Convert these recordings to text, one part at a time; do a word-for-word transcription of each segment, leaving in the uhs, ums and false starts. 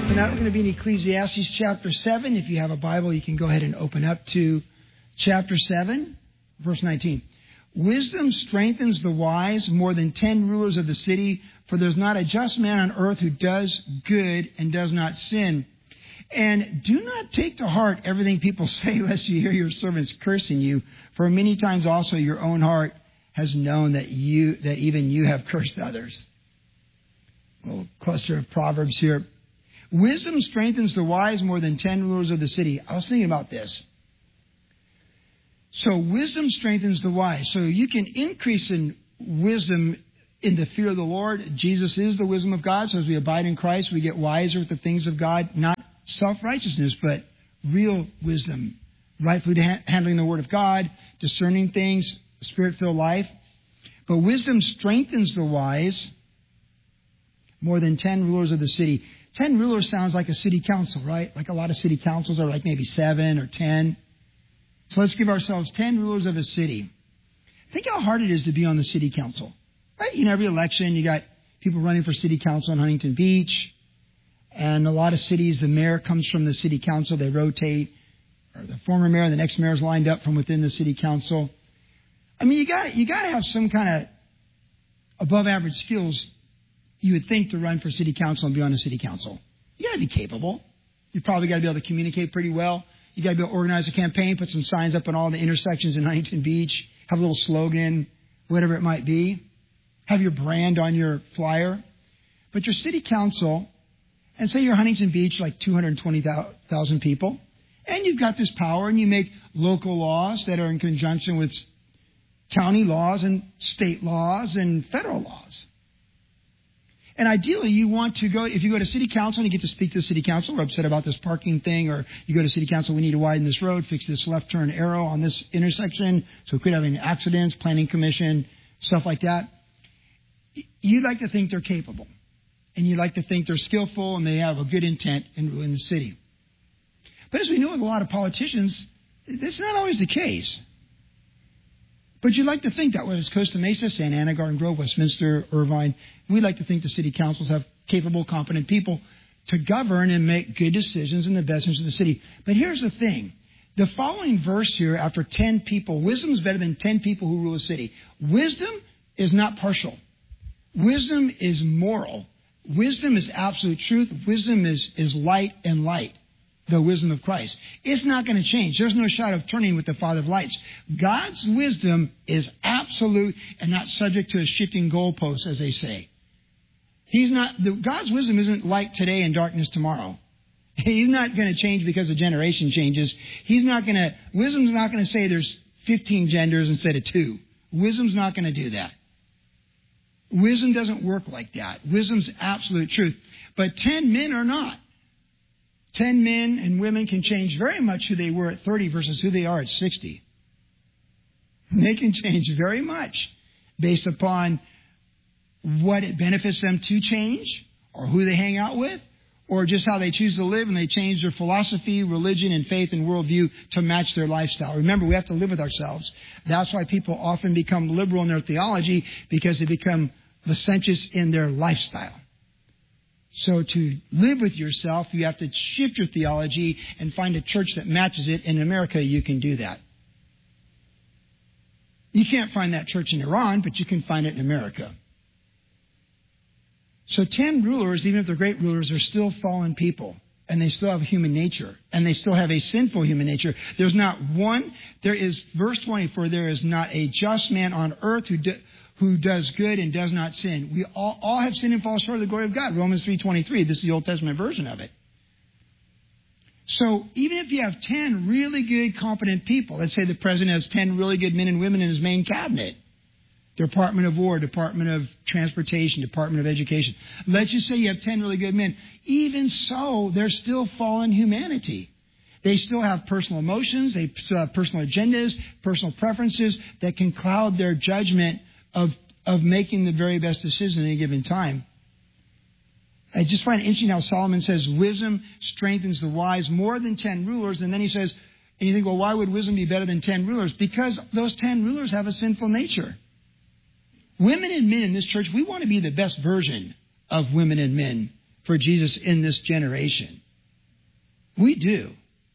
Tonight we're going to be in Ecclesiastes chapter seven. If you have a Bible, you can go ahead and open up to chapter seven, verse nineteen. Wisdom strengthens the wise more than ten rulers of the city, for there's not a just man on earth who does good and does not sin. And do not take to heart everything people say, lest you hear your servants cursing you. For many times also your own heart has known that you that even you have cursed others. A little cluster of proverbs here. Wisdom strengthens the wise more than ten rulers of the city. I was thinking about this. So wisdom strengthens the wise. So you can increase in wisdom in the fear of the Lord. Jesus is the wisdom of God. So as we abide in Christ, we get wiser with the things of God, not self-righteousness, but real wisdom. Rightfully ha- handling the Word of God, discerning things, Spirit-filled life. But wisdom strengthens the wise more than ten rulers of the city. Ten rulers sounds like a city council, right? Like a lot of city councils are like maybe seven or ten. So let's give ourselves ten rulers of a city. Think how hard it is to be on the city council, right? You know, every election, you got people running for city council in Huntington Beach. And a lot of cities, the mayor comes from the city council. They rotate. Or the former mayor and the next mayor is lined up from within the city council. I mean, you got you got to have some kind of above average skills, you would think, to run for city council and be on the city council. You got to be capable. You probably got to be able to communicate pretty well. You got to be able to organize a campaign, put some signs up on all the intersections in Huntington Beach, have a little slogan, whatever it might be. Have your brand on your flyer. But your city council, and say you're Huntington Beach, like two hundred twenty thousand people, and you've got this power, and you make local laws that are in conjunction with county laws and state laws and federal laws. And ideally, you want to go, if you go to city council and you get to speak to the city council, we're upset about this parking thing, or you go to city council, we need to widen this road, fix this left turn arrow on this intersection, so we could have any accidents, planning commission, stuff like that. You like to think they're capable. And you like to think they're skillful and they have a good intent in ruling the city. But as we know with a lot of politicians, that's not always the case. But you like to think that was Costa Mesa, Santa Ana, Garden Grove, Westminster, Irvine. We like to think the city councils have capable, competent people to govern and make good decisions in the best interest of the city. But here's the thing. The following verse here, after ten people, wisdom is better than ten people who rule a city. Wisdom is not partial. Wisdom is moral. Wisdom is absolute truth. Wisdom is, is light and light. The wisdom of Christ. It's not going to change. There's no shot of turning with the Father of lights. God's wisdom is absolute and not subject to a shifting goalpost, as they say. He's not, the, God's wisdom isn't light today and darkness tomorrow. He's not going to change because a generation changes. He's not going to, wisdom's not going to say there's fifteen genders instead of two. Wisdom's not going to do that. Wisdom doesn't work like that. Wisdom's absolute truth. But ten men are not. Ten men and women can change very much who they were at thirty versus who they are at sixty. They can change very much based upon what it benefits them to change, or who they hang out with, or just how they choose to live, and they change their philosophy, religion, and faith and worldview to match their lifestyle. Remember, we have to live with ourselves. That's why people often become liberal in their theology, because they become licentious in their lifestyle. So to live with yourself, you have to shift your theology and find a church that matches it. In America, you can do that. You can't find that church in Iran, but you can find it in America. So ten rulers, even if they're great rulers, are still fallen people. And they still have human nature. And they still have a sinful human nature. There's not one, there is, verse twenty-four, there is not a just man on earth who do, who does good and does not sin. We all, all have sinned and fall short of the glory of God. Romans three twenty-three. This is the Old Testament version of it. So even if you have ten really good, competent people, let's say the president has ten really good men and women in his main cabinet, Department of War, Department of Transportation, Department of Education. Let's just say you have ten really good men. Even so, they're still fallen humanity. They still have personal emotions. They still have personal agendas, personal preferences that can cloud their judgment of, of making the very best decision at any given time. I just find it interesting how Solomon says wisdom strengthens the wise more than ten rulers. And then he says, and you think, well, why would wisdom be better than ten rulers? Because those ten rulers have a sinful nature. Women and men in this church, we want to be the best version of women and men for Jesus in this generation. We do.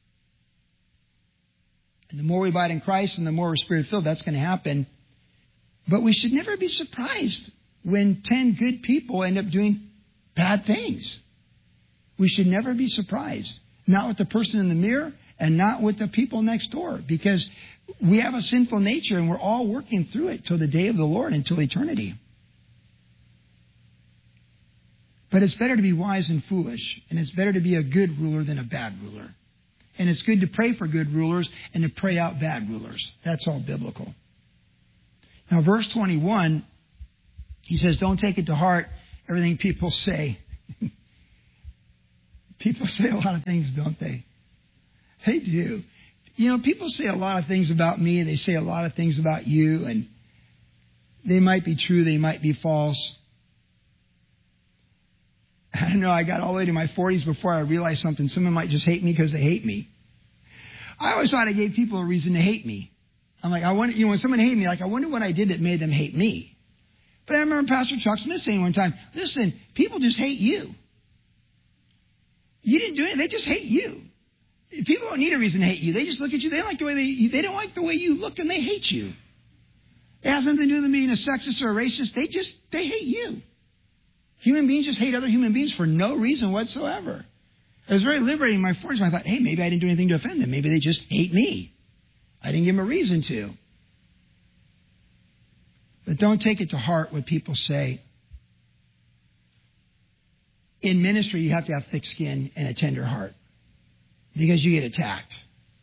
And the more we abide in Christ and the more we're Spirit-filled, that's going to happen. But we should never be surprised when ten good people end up doing bad things. We should never be surprised. Not with the person in the mirror and not with the people next door. Because we have a sinful nature and we're all working through it till the day of the Lord, until eternity. But it's better to be wise than foolish. And it's better to be a good ruler than a bad ruler. And it's good to pray for good rulers and to pray out bad rulers. That's all biblical. Now, verse twenty-one, he says, don't take it to heart everything people say. People say a lot of things, don't they? They do. You know, people say a lot of things about me. They say a lot of things about you. And they might be true. They might be false. I don't know. I got all the way to my forties before I realized something. Someone might just hate me because they hate me. I always thought I gave people a reason to hate me. I'm like, I wonder, you know, when someone hated me, like, I wonder what I did that made them hate me. But I remember Pastor Chuck Smith saying one time, listen, people just hate you. You didn't do anything. They just hate you. People don't need a reason to hate you. They just look at you. They like the way they, they don't like the way you look and they hate you. It has nothing to do with them being a sexist or a racist. They just, they hate you. Human beings just hate other human beings for no reason whatsoever. It was very liberating in my forties when I thought, hey, maybe I didn't do anything to offend them. Maybe they just hate me. I didn't give them a reason to. But don't take it to heart what people say. In ministry, you have to have thick skin and a tender heart because you get attacked.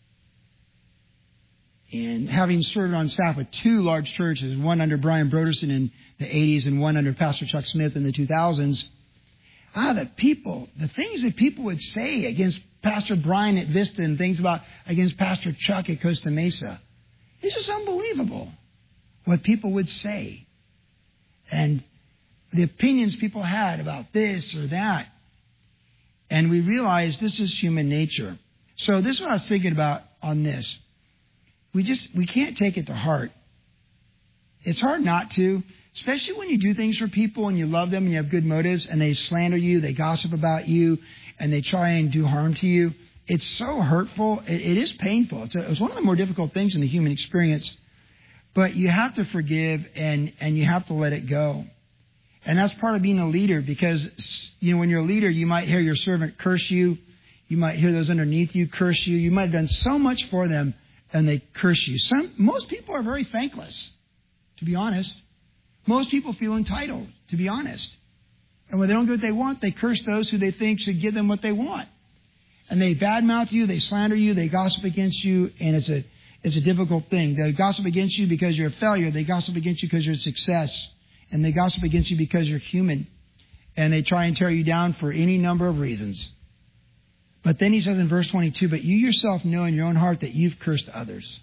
And having served on staff with two large churches, one under Brian Broderson in the eighties and one under Pastor Chuck Smith in the two thousands, ah, the people, the things that people would say against Pastor Brian at Vista and things about against Pastor Chuck at Costa Mesa, it's just unbelievable what people would say. And the opinions people had about this or that. And we realized this is human nature. So this is what I was thinking about on this. We just, we can't take it to heart. It's hard not to, especially when you do things for people and you love them and you have good motives and they slander you, they gossip about you, and they try and do harm to you. It's so hurtful. It, it is painful. It's, a, it's one of the more difficult things in the human experience. But you have to forgive and, and you have to let it go. And that's part of being a leader because, you know, when you're a leader, you might hear your servant curse you. You might hear those underneath you curse you. You might have done so much for them and they curse you. Some, most people are very thankless, to be honest. Most people feel entitled, to be honest. And when they don't get what they want, they curse those who they think should give them what they want. And they badmouth you, they slander you, they gossip against you, and it's a it's a difficult thing. They gossip against you because you're a failure. They gossip against you because you're a success. And they gossip against you because you're human. And they try and tear you down for any number of reasons. But then he says in verse twenty-two, but you yourself know in your own heart that you've cursed others.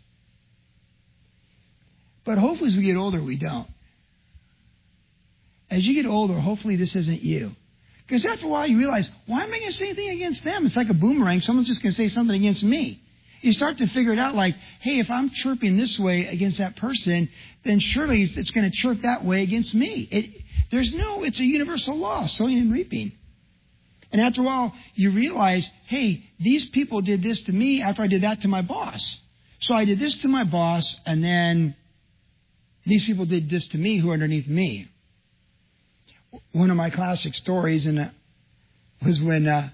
But hopefully as we get older, we don't. As you get older, hopefully this isn't you. Because after a while you realize, why am I going to say anything against them? It's like a boomerang. Someone's just going to say something against me. You start to figure it out like, hey, if I'm chirping this way against that person, then surely it's going to chirp that way against me. It, there's no, it's a universal law, sowing and reaping. And after a while, you realize, hey, these people did this to me after I did that to my boss. So I did this to my boss, and then these people did this to me who are underneath me. One of my classic stories and uh, was when uh,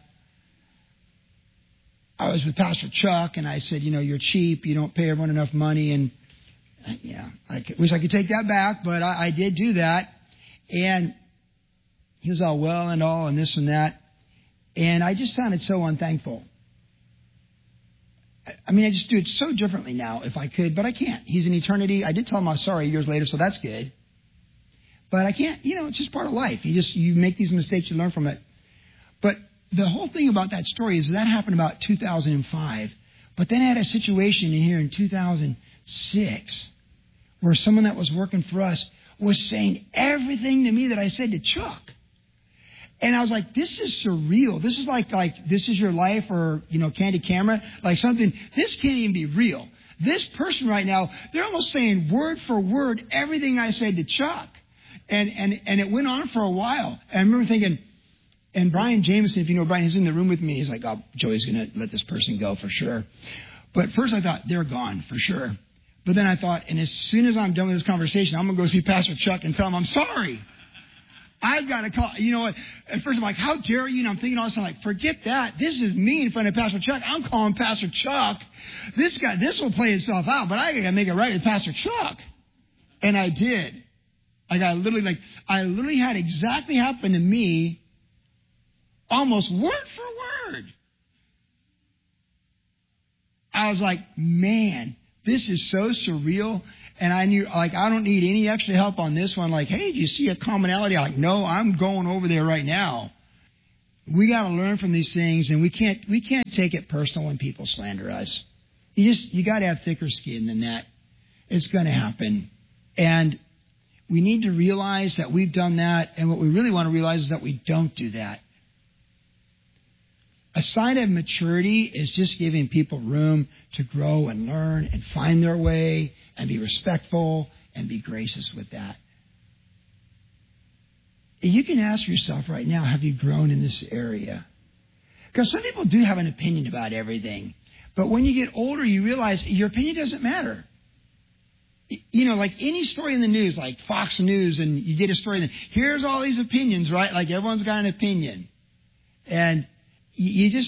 I was with Pastor Chuck, and I said, you know, you're cheap, you don't pay everyone enough money, and uh, yeah, I could, wish I could take that back, but I, I did do that. And he was all well and all and this and that. And I just sounded so unthankful. I, I mean, I just do it so differently now if I could, but I can't. He's in eternity. I did tell him I was sorry years later, so that's good. But I can't, you know, it's just part of life. You just, you make these mistakes, you learn from it. But the whole thing about that story is that happened about two thousand five. But then I had a situation in here in two thousand six where someone that was working for us was saying everything to me that I said to Chuck. And I was like, this is surreal. This is like, like, this is your life or, you know, Candid Camera. Like something, this can't even be real. This person right now, they're almost saying word for word everything I said to Chuck. And, and, and it went on for a while. And I remember thinking, And Brian Jameson, if you know Brian, he's in the room with me. He's like, oh, Joey's going to let this person go for sure. But first I thought, they're gone for sure. But then I thought, and as soon as I'm done with this conversation, I'm going to go see Pastor Chuck and tell him I'm sorry. I've got to call, you know what? At first I'm like, how dare you? And I'm thinking all this, I'm like, forget that. This is me in front of Pastor Chuck. I'm calling Pastor Chuck. This guy, this will play itself out, but I got to make it right with Pastor Chuck. And I did. I got literally like, I literally had exactly happen to me almost word for word. I was like, man, this is so surreal. And I knew, like, I don't need any extra help on this one. Like, hey, do you see a commonality? I'm like, no, I'm going over there right now. We got to learn from these things, and we can't, we can't take it personal when people slander us. You just, you got to have thicker skin than that. It's going to happen. And we need to realize that we've done that. And what we really want to realize is that we don't do that. A sign of maturity is just giving people room to grow and learn and find their way and be respectful and be gracious with that. You can ask yourself right now, have you grown in this area? Because some people do have an opinion about everything. But when you get older, you realize your opinion doesn't matter. You know, like any story in the news, like Fox News, and you get a story, and here's all these opinions, right? Like everyone's got an opinion. And you just